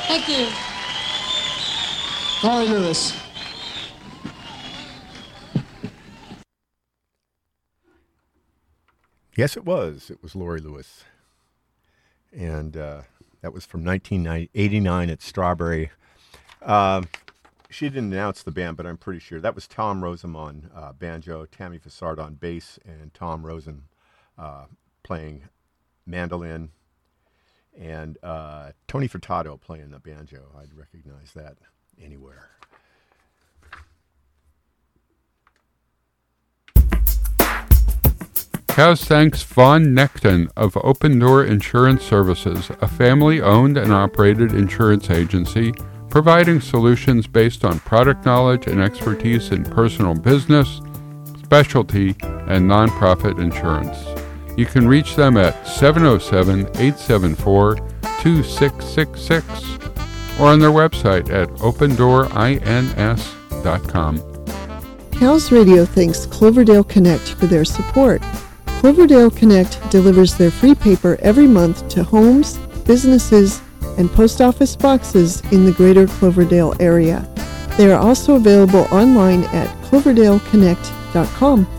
Thank you. Laurie Lewis. Yes, it was. It was Laurie Lewis. And that was from 1989 at Strawberry. She didn't announce the band, but I'm pretty sure. That was Tom Rosen on banjo, Tammy Fassard on bass, and Tom Rosen playing mandolin, and Tony Furtado playing the banjo. I'd recognize that anywhere. Kaz thanks Vaughn Necton of Open Door Insurance Services, a family-owned and operated insurance agency providing solutions based on product knowledge and expertise in personal business, specialty, and nonprofit insurance. You can reach them at 707-874-2666 or on their website at opendoorins.com. Cal's Radio thanks Cloverdale Connect for their support. Cloverdale Connect delivers their free paper every month to homes, businesses, and post office boxes in the greater Cloverdale area. They are also available online at cloverdaleConnect.com.